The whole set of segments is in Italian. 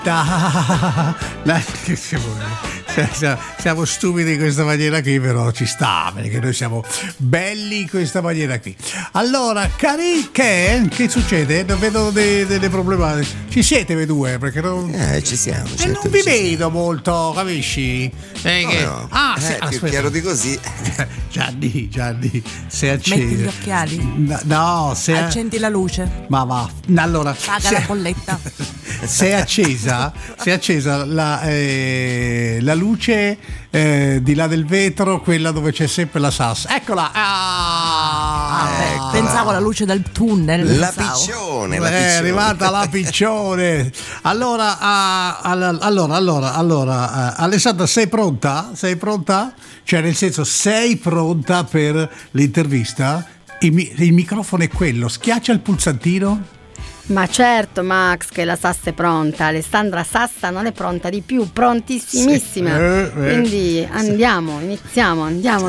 Siamo stupidi in questa maniera qui, però ci sta, perché noi siamo belli in questa maniera qui. Allora, cari, che succede? Non vedo delle problematiche. Ci siete voi due? Perché non... ci siamo. E non vi vedo molto, capisci? No. Più chiaro di così. Gianni, sei acceso. Metti gli occhiali. No, accendi la luce. Ma va. Allora, paga la bolletta. Se è accesa la luce di là del vetro, quella dove c'è sempre la Sassa. Eccola. Pensavo alla luce del tunnel. La piccione. È arrivata la piccione. Allora, Alessandra, sei pronta? Cioè, nel senso, sei pronta per l'intervista? Il microfono è quello, schiaccia il pulsantino. Ma certo, Max, che la Sassa è pronta. Alessandra Sassa non è pronta di più, prontissimissima. Quindi iniziamo.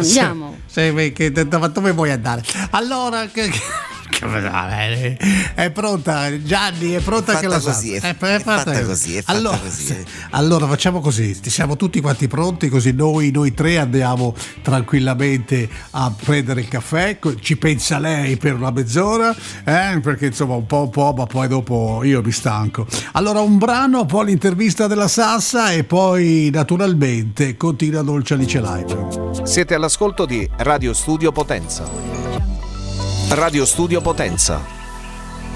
Dove vuoi andare? Allora, è pronta, Gianni, è pronta che la così, è fatta così. Allora facciamo così, siamo tutti quanti pronti, così noi tre andiamo tranquillamente a prendere il caffè, ci pensa lei per una mezz'ora, perché insomma un po', ma poi dopo io mi stanco. Allora un brano, poi l'intervista della Sassa e poi naturalmente continua Dolce Alice Live. Siete all'ascolto di Radio Studio Potenza. Radio Studio Potenza,